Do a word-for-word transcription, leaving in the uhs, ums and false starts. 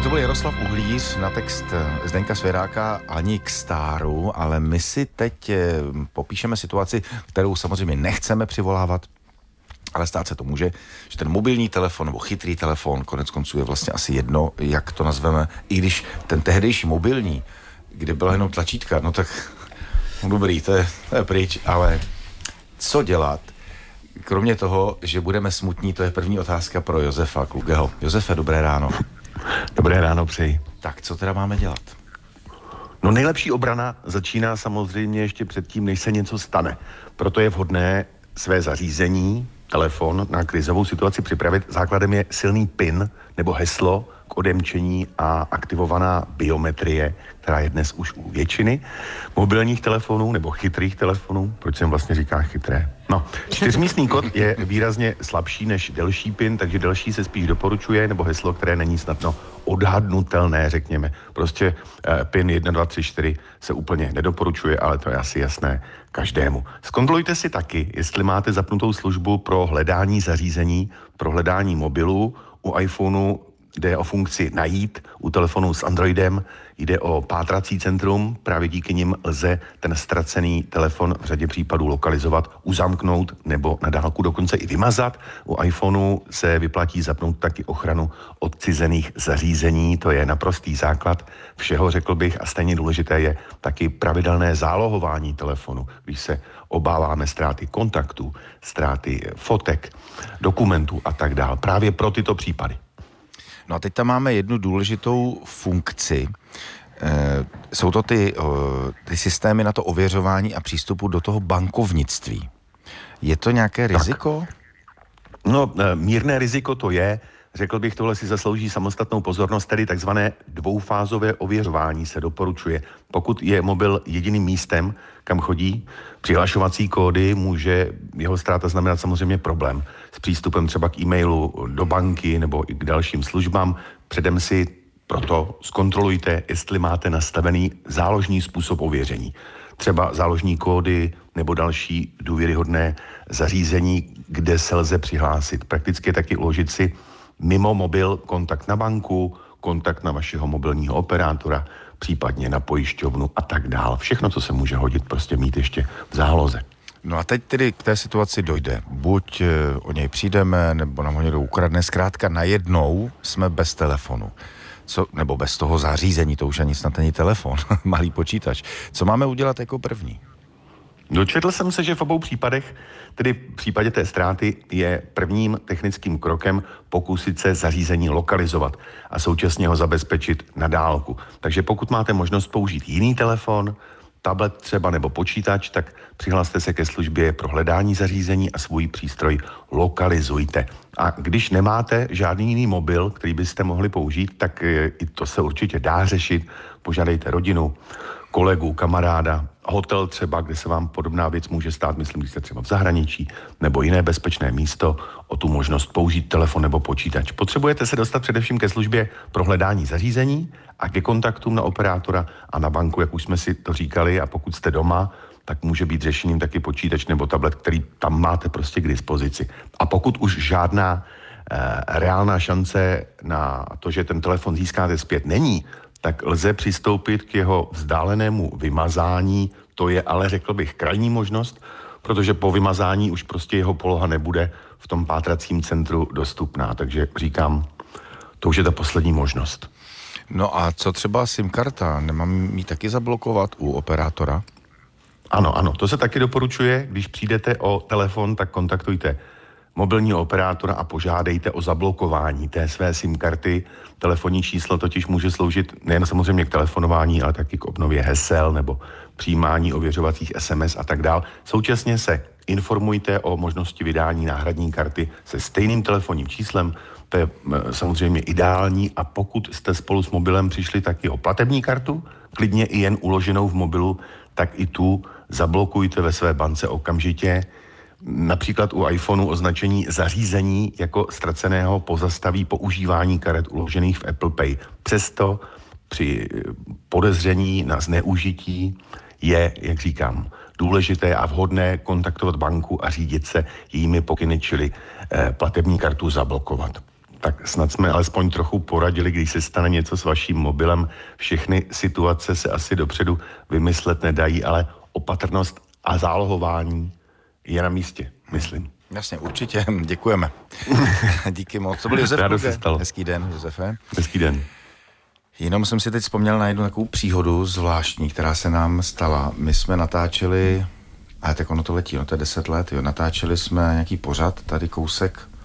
To byl Jaroslav Uhlíř na text Zdeňka Svěráka Ani k stáru, ale my si teď popíšeme situaci, kterou samozřejmě nechceme přivolávat, ale stát se to může, že ten mobilní telefon nebo chytrý telefon, konec konců je vlastně asi jedno, jak to nazveme, i když ten tehdejší mobilní, kde byla jenom tlačítka, no tak no dobrý, to je, to je pryč, ale co dělat? Kromě toho, že budeme smutní, to je první otázka pro Josefa Klugeho. Josefe, dobré ráno. Dobré ráno, přeji. Tak, co teda máme dělat? No nejlepší obrana začíná samozřejmě ještě předtím, než se něco stane. Proto je vhodné své zařízení, telefon na krizovou situaci připravit. Základem je silný PIN nebo heslo k odemčení a aktivovaná biometrie, která je dnes už u většiny mobilních telefonů nebo chytrých telefonů. Proč jsem vlastně říká chytré? No, čtyřmístný kód je výrazně slabší než delší PIN, takže delší se spíš doporučuje, nebo heslo, které není snadno odhadnutelné, řekněme. Prostě eh, PIN jedna, dva, tři, čtyři se úplně nedoporučuje, ale to je asi jasné každému. Zkontrolujte si taky, jestli máte zapnutou službu pro hledání zařízení, pro hledání mobilu. U iPhoneu jde o funkci najít, u telefonu s Androidem jde o pátrací centrum, právě díky nim lze ten ztracený telefon v řadě případů lokalizovat, uzamknout nebo na dálku dokonce i vymazat. U iPhoneu se vyplatí zapnout taky ochranu odcizených zařízení, to je naprostý základ všeho, řekl bych, a stejně důležité je taky pravidelné zálohování telefonu, když se obáváme ztráty kontaktů, ztráty fotek, dokumentů a tak dál, právě pro tyto případy. No a teď tam máme jednu důležitou funkci. E, jsou to ty, o, ty systémy na to ověřování a přístupu do toho bankovnictví. Je to nějaké riziko? Tak. No, mírné riziko to je. Řekl bych, tohle si zaslouží samostatnou pozornost, tedy takzvané dvoufázové ověřování se doporučuje. Pokud je mobil jediným místem, kam chodí přihlašovací kódy, může jeho ztráta znamenat samozřejmě problém s přístupem třeba k e-mailu do banky nebo i k dalším službám. Předem si proto zkontrolujte, jestli máte nastavený záložní způsob ověření. Třeba záložní kódy nebo další důvěryhodné zařízení, kde se lze přihlásit. Prakticky taky uložit si mimo mobil kontakt na banku, kontakt na vašeho mobilního operátora, případně na pojišťovnu a tak dál. Všechno, co se může hodit, prostě mít ještě v záloze. No a teď tedy k té situaci dojde. Buď o něj přijdeme, nebo nám ho někdo ukradne. Zkrátka najednou jsme bez telefonu. Co, nebo bez toho zařízení, to už ani snad není telefon, malý počítač. Co máme udělat jako první? Dočetl jsem se, že v obou případech, tedy v případě té ztráty, je prvním technickým krokem pokusit se zařízení lokalizovat a současně ho zabezpečit na dálku. Takže pokud máte možnost použít jiný telefon, tablet třeba nebo počítač, tak přihlaste se ke službě pro hledání zařízení a svůj přístroj lokalizujte. A když nemáte žádný jiný mobil, který byste mohli použít, tak i to se určitě dá řešit. Požádejte rodinu, kolegu, kamaráda, hotel třeba, kde se vám podobná věc může stát, myslím, že jste třeba v zahraničí, nebo jiné bezpečné místo, o tu možnost použít telefon nebo počítač. Potřebujete se dostat především ke službě pro hledání zařízení a ke kontaktům na operátora a na banku, jak už jsme si to říkali, a pokud jste doma, tak může být řešením taky počítač nebo tablet, který tam máte prostě k dispozici. A pokud už žádná eh, reálná šance na to, že ten telefon získáte zpět, není, tak lze přistoupit k jeho vzdálenému vymazání. To je ale, řekl bych, krajní možnost, protože po vymazání už prostě jeho poloha nebude v tom pátracím centru dostupná. Takže říkám, to už je ta poslední možnost. No a co třeba SIM karta? Nemám ji taky zablokovat u operátora? Ano, ano, to se taky doporučuje. Když přijdete o telefon, tak kontaktujte mobilního operátora a požádejte o zablokování té své SIM karty. Telefonní číslo totiž může sloužit nejen samozřejmě k telefonování, ale taky k obnově hesel nebo přijímání ověřovacích es em es a tak dál. Současně se informujte o možnosti vydání náhradní karty se stejným telefonním číslem. To je samozřejmě ideální, a pokud jste spolu s mobilem přišli taky o platební kartu, klidně i jen uloženou v mobilu, tak i tu zablokujte ve své bance okamžitě. Například u iPhoneu označení zařízení jako ztraceného pozastaví používání karet uložených v Apple Pay. Přesto při podezření na zneužití je, jak říkám, důležité a vhodné kontaktovat banku a řídit se jejími pokyny, čili eh, platební kartu zablokovat. Tak snad jsme alespoň trochu poradili, když se stane něco s vaším mobilem. Všechny situace se asi dopředu vymyslet nedají, ale opatrnost a zálohování je na místě, myslím. Jasně, určitě, děkujeme. Díky moc. To byl Josef Kluge. Hezký den, Josefe. Hezký den. Jenom jsem si teď vzpomněl na jednu takovou příhodu zvláštní, která se nám stala. My jsme natáčeli, ale tak ono to letí, no to je deset let, jo, natáčeli jsme nějaký pořad, tady kousek